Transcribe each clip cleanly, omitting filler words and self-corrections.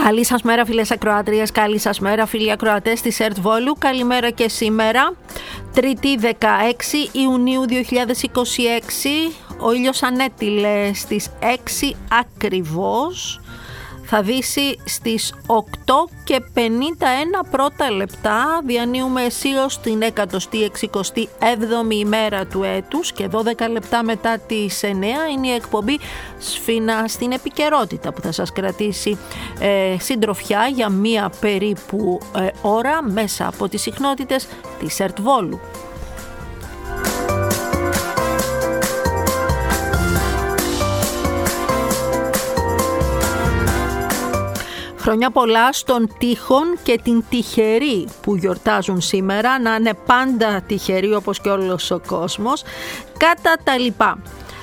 Καλή σας μέρα φίλες ακροάτριες, καλή σας μέρα φίλοι ακροατές της ΕΡΤ Βόλου. Καλημέρα και σήμερα, Τρίτη 16 Ιουνίου 2026. Ο ήλιος ανέτειλε στις 6 ακριβώς. Θα δύσει στις 8 και 51 πρώτα λεπτά. Διανύουμε αισίως την 167η ημέρα του έτους και 12 λεπτά μετά τις 9 είναι η εκπομπή Σφίνα στην επικαιρότητα, που θα σας κρατήσει συντροφιά για μία περίπου ώρα μέσα από τις συχνότητες της ΕΡΤ Βόλου. Χρόνια πολλά στον τύχον και την τυχερή που γιορτάζουν σήμερα, να είναι πάντα τυχεροί όπως και όλος ο κόσμος. Κατά τα λοιπά,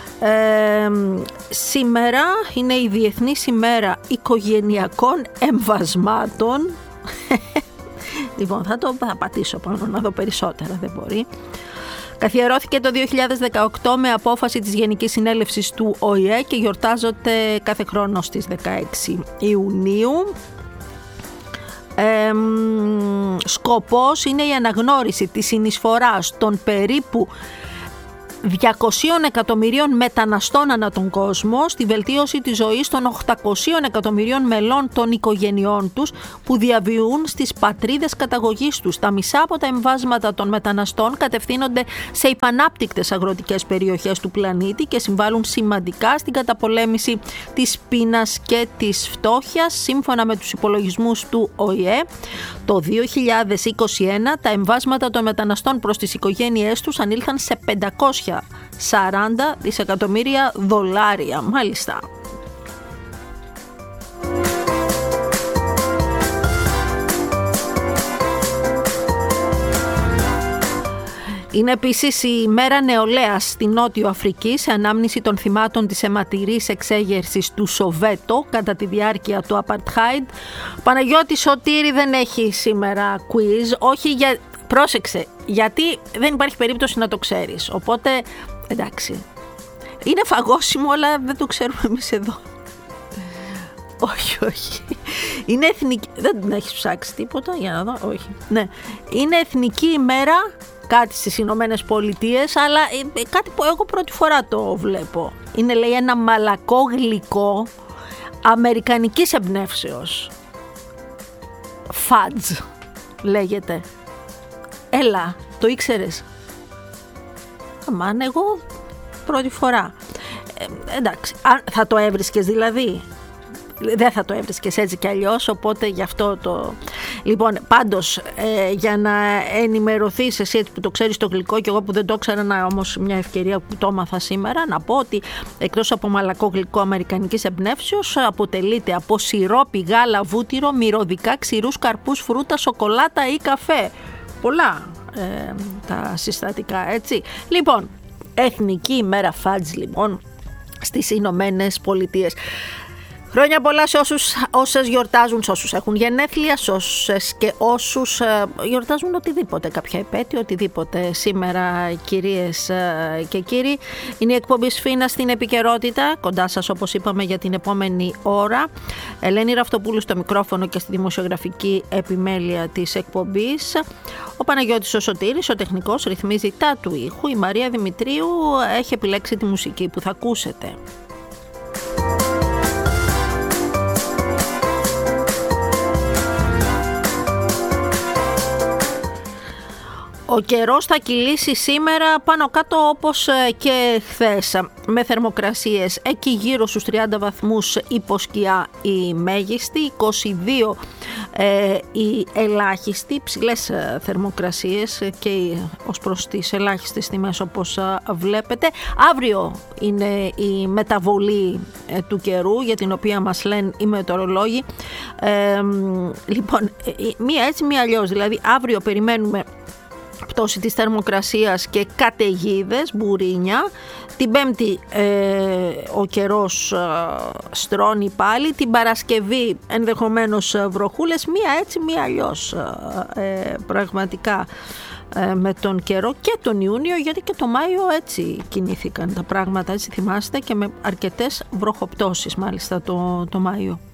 σήμερα είναι η Διεθνής ημέρα οικογενειακών εμβασμάτων. Λοιπόν, θα πατήσω πάνω να δω περισσότερα, δεν μπορεί. Καθιερώθηκε το 2018 με απόφαση της Γενικής Συνέλευσης του ΟΗΕ και γιορτάζονται κάθε χρόνο στις 16 Ιουνίου. Σκοπός είναι η αναγνώριση της συνεισφοράς των περίπου 200 εκατομμυρίων μεταναστών ανά τον κόσμο στη βελτίωση της ζωής των 800 εκατομμυρίων μελών των οικογενειών τους που διαβιούν στις πατρίδες καταγωγής τους. Τα μισά από τα εμβάσματα των μεταναστών κατευθύνονται σε υπανάπτυκτες αγροτικές περιοχές του πλανήτη και συμβάλλουν σημαντικά στην καταπολέμηση της πείνας και της φτώχειας. Σύμφωνα με τους υπολογισμούς του ΟΗΕ, το 2021 τα εμβάσματα των μεταναστών προς τις οικογένειές τους ανήλθαν σε 540 δισεκατομμύρια δολάρια. Μάλιστα. Είναι επίσης η μέρα νεολαίας στη Νότιο Αφρική, σε ανάμνηση των θυμάτων της αιματηρής εξέγερσης του Σοβέτο κατά τη διάρκεια του Απαρτχάιντ. Παναγιώτη Σωτήρη δεν έχει σήμερα quiz, όχι για... Πρόσεξε, γιατί δεν υπάρχει περίπτωση να το ξέρεις, οπότε εντάξει. Είναι φαγώσιμο, αλλά δεν το ξέρουμε εμείς εδώ. Όχι. Είναι εθνική... Δεν έχεις ψάξει τίποτα, για να δω, όχι. Ναι. Είναι εθνική ημέρα, κάτι στις Ηνωμένες Πολιτείες, αλλά κάτι που εγώ πρώτη φορά το βλέπω. Είναι, λέει, ένα μαλακό γλυκό αμερικανικής εμπνεύσεως. Φατζ λέγεται. Έλα, το ήξερες? Αμάν, εγώ πρώτη φορά. Εντάξει, θα το έβρισκες δηλαδή? Δεν θα το έβρισκες έτσι κι αλλιώς, οπότε γι' αυτό το... Λοιπόν, πάντως, για να ενημερωθείς εσύ έτσι που το ξέρεις το γλυκό και εγώ που δεν το ήξερα, όμως μια ευκαιρία που το έμαθα σήμερα, να πω ότι εκτός από μαλακό γλυκό αμερικανικής εμπνεύσεως, αποτελείται από σιρόπι, γάλα, βούτυρο, μυρωδικά, ξηρούς καρπούς, φρούτα, σοκολάτα ή καφέ. Πολλά τα συστατικά, έτσι. Λοιπόν, Εθνική ημέρα φατζ, λοιπόν, στις Ηνωμένες Πολιτείες. Χρόνια πολλά σε όσες γιορτάζουν, σε όσους έχουν γενέθλια, σε όσες και όσους γιορτάζουν οτιδήποτε, κάποια επέτειο, οτιδήποτε. Σήμερα, κυρίες και κύριοι, είναι η εκπομπή Σφίνα στην επικαιρότητα, κοντά σας όπως είπαμε για την επόμενη ώρα. Ελένη Ραυτοπούλου στο μικρόφωνο και στη δημοσιογραφική επιμέλεια της εκπομπής. Ο Παναγιώτης ο Σωτήρης, ο τεχνικός, ρυθμίζει τα του ήχου. Η Μαρία Δημητρίου έχει επιλέξει τη μουσική που θα ακούσετε. Ο καιρός θα κυλήσει σήμερα πάνω κάτω όπως και χθες, με θερμοκρασίες εκεί γύρω στους 30 βαθμούς υποσκιά η μέγιστη, 22 η ελάχιστη, ψηλές θερμοκρασίες και ως προς τις ελάχιστες τιμές όπως βλέπετε. Αύριο είναι η μεταβολή του καιρού για την οποία μας λένε οι μετεωρολόγοι. Λοιπόν, μία έτσι μία αλλιώς, δηλαδή αύριο περιμένουμε πτώση της θερμοκρασίας και καταιγίδες, μπουρίνια. Την Πέμπτη ο καιρός στρώνει πάλι. Την Παρασκευή ενδεχομένως βροχούλες. Μία έτσι, μία αλλιώς. Πραγματικά με τον καιρό και τον Ιούνιο, γιατί και το Μάιο έτσι κινήθηκαν τα πράγματα, έτσι θυμάστε, και με αρκετές βροχοπτώσεις μάλιστα το Μάιο.